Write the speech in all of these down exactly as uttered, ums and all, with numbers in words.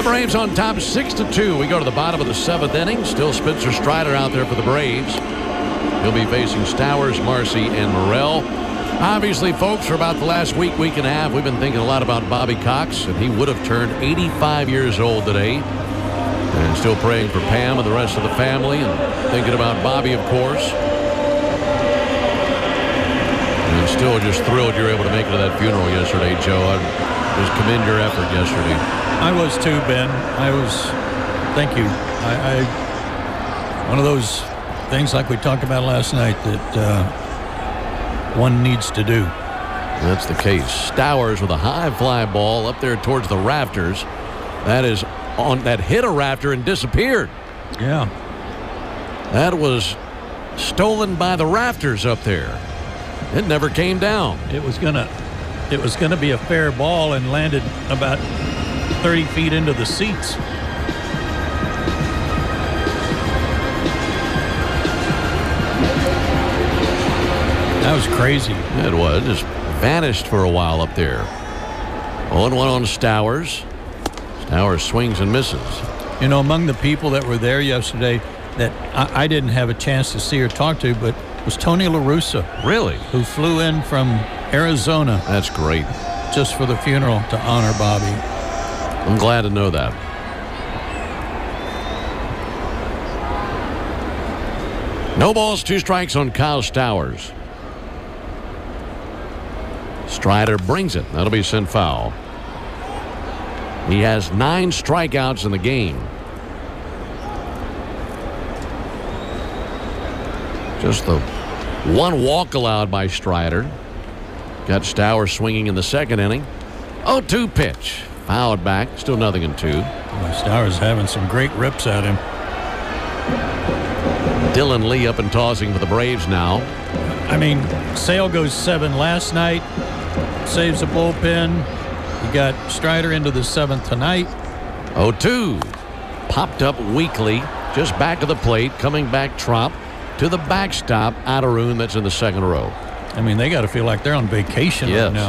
Braves on top six to two. We go to the bottom of the seventh inning. Still Spencer Strider out there for the Braves. He'll be facing Stowers, Marcy, and Morel. Obviously, folks, for about the last week, week and a half, we've been thinking a lot about Bobby Cox, and he would have turned eighty-five years old today. And still praying for Pam and the rest of the family, and thinking about Bobby, of course. And still just thrilled you were able to make it to that funeral yesterday, Joe. I just commend your effort yesterday. I was too, Ben. I was. Thank you. I, I one of those things like we talked about last night that uh, one needs to do. That's the case. Stowers with a high fly ball up there towards the rafters. That is on that hit a rafter and disappeared. Yeah. That was stolen by the rafters up there. It never came down. It was gonna. It was gonna be a fair ball and landed about thirty feet into the seats. That was crazy. It was. Just vanished for a while up there. oh and one on Stowers. Stowers swings and misses. You know, among the people that were there yesterday that I, I didn't have a chance to see or talk to, but was Tony La Russa. Really? Who flew in from Arizona. That's great. Just for the funeral to honor Bobby. I'm glad to know that. No balls, two strikes on Kyle Stowers. Strider brings it. That'll be sent foul. He has nine strikeouts in the game. Just the one walk allowed by Strider. Got Stowers swinging in the second inning. oh two pitch. Fouled back. Still nothing in two. Well, Stowers having some great rips at him. Dylan Lee up and tossing for the Braves now. I mean, Sale goes seven last night. Saves the bullpen. You got Strider into the seventh tonight. oh two. Popped up weakly. Just back of the plate. Coming back Trump to the backstop. Aderoun that's in the second row. I mean, they got to feel like they're on vacation yes. right now.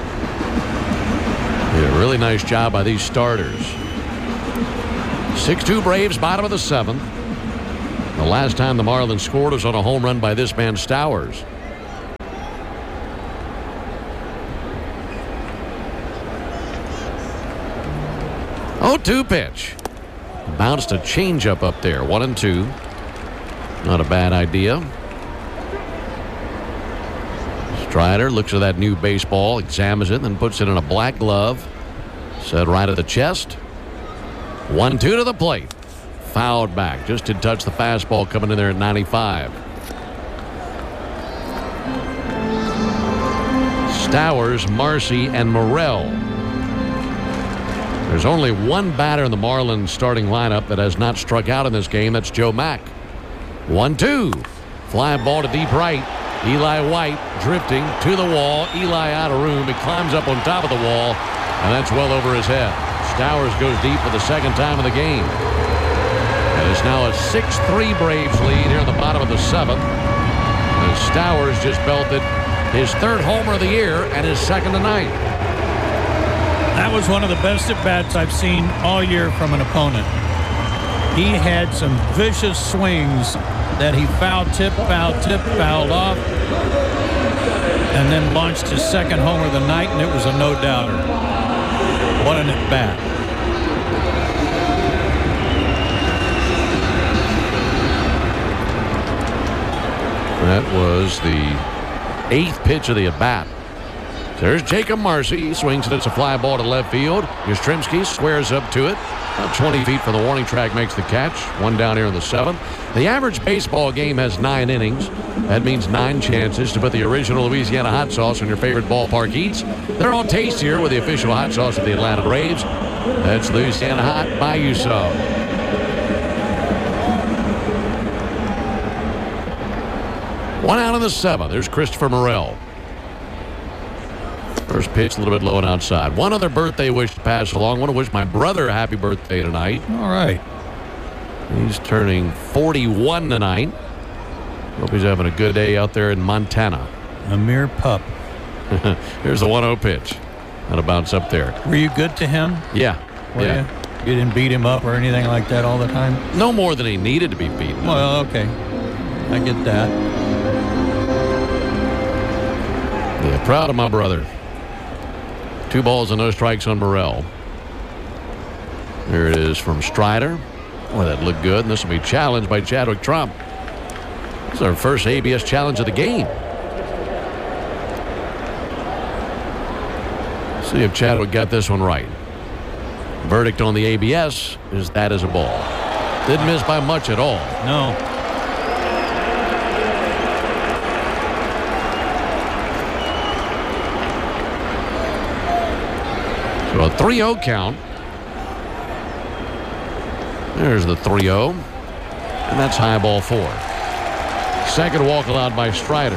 Yeah, really nice job by these starters. six two Braves, bottom of the seventh. The last time the Marlins scored was on a home run by this man Stowers. oh two pitch. Bounced a changeup up there. One and two. Not a bad idea. Strider looks at that new baseball, examines it, then puts it in a black glove. Set right at the chest. one two to the plate. Fouled back. Just did touch the fastball coming in there at ninety-five. Stowers, Marcy, and Morel. There's only one batter in the Marlins starting lineup that has not struck out in this game. That's Joe Mack. one two. Fly ball to deep right. Eli White drifting to the wall. Eli out of room. He climbs up on top of the wall, and that's well over his head. Stowers goes deep for the second time in the game. And it's now a six three Braves lead here in the bottom of the seventh. As Stowers just belted his third homer of the year and his second tonight. That was one of the best at-bats I've seen all year from an opponent. He had some vicious swings that he fouled tip, fouled tip, fouled off, and then launched his second homer of the night, and it was a no-doubter. What an at-bat. That was the eighth pitch of the at-bat. There's Jacob Marcy. He swings it. It's a fly ball to left field. Yastrzemski squares up to it. About twenty feet from the warning track makes the catch. One down here in the seventh. The average baseball game has nine innings. That means nine chances to put the original Louisiana hot sauce on your favorite ballpark eats. They're all tastier with the official hot sauce of the Atlanta Braves. That's Louisiana Hot. Buy you some. One out in the seventh. There's Christopher Morel. First pitch a little bit low and outside. One other birthday wish to pass along. I want to wish my brother a happy birthday tonight. All right. He's turning forty-one tonight. Hope he's having a good day out there in Montana. A mere pup. Here's the one oh pitch. That'll bounce up there. Were you good to him? Yeah. Were yeah. you? You didn't beat him up or anything like that all the time? No more than he needed to be beaten. Well, okay. I get that. Yeah, proud of my brother. Two balls and no strikes on Burrell. Here it is from Strider. Boy, that looked good, and this will be challenged by Chadwick Trump. This is our first A B S challenge of the game. See if Chadwick got this one right. Verdict on the A B S is that is a ball. Didn't miss by much at all. No. So a three oh count. There's the three oh. And that's high ball four. Second walk allowed by Strider.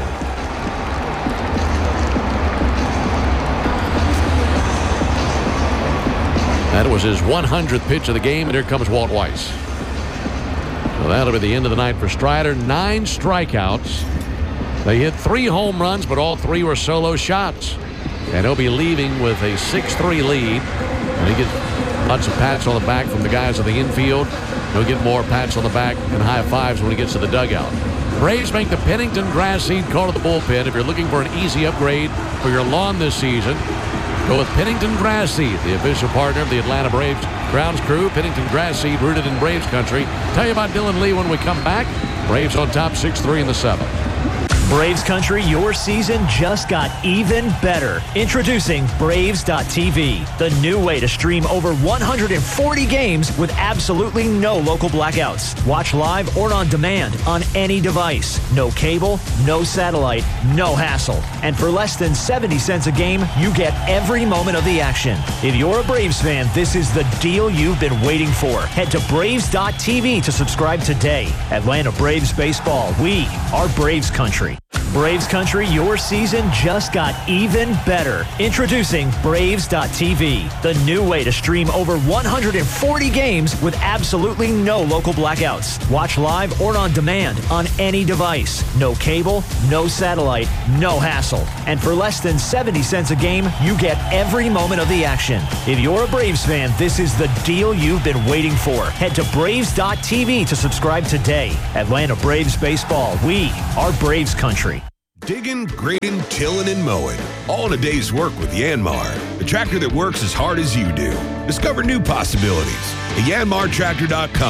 That was his one hundredth pitch of the game, and here comes Walt Weiss. So that'll be the end of the night for Strider. Nine strikeouts. They hit three home runs, but all three were solo shots. And he'll be leaving with a six three lead. And he gets lots of pats on the back from the guys in the infield. He'll get more pats on the back and high fives when he gets to the dugout. Braves make the Pennington grass seed call to the bullpen. If you're looking for an easy upgrade for your lawn this season, go with Pennington Grass Seed, the official partner of the Atlanta Braves grounds crew. Pennington Grass Seed, rooted in Braves country. Tell you about Dylan Lee when we come back. Braves on top six three in the seventh. Braves country, your season just got even better. Introducing Braves dot T V, the new way to stream over one hundred forty games with absolutely no local blackouts. Watch live or on demand on any device. No cable, no satellite, no hassle. And for less than seventy cents a game, you get every moment of the action. If you're a Braves fan, this is the deal you've been waiting for. Head to Braves dot T V to subscribe today. Atlanta Braves baseball, we are Braves country. Braves country, your season just got even better. Introducing Braves dot T V, the new way to stream over one hundred forty games with absolutely no local blackouts. Watch live or on demand on any device. No cable, no satellite, no hassle. And for less than seventy cents a game, you get every moment of the action. If you're a Braves fan, this is the deal you've been waiting for. Head to Braves dot T V to subscribe today. Atlanta Braves baseball, we are Braves country. Digging, grading, tilling, and mowing. All in a day's work with Yanmar, the tractor that works as hard as you do. Discover new possibilities at Yanmar Tractor dot com.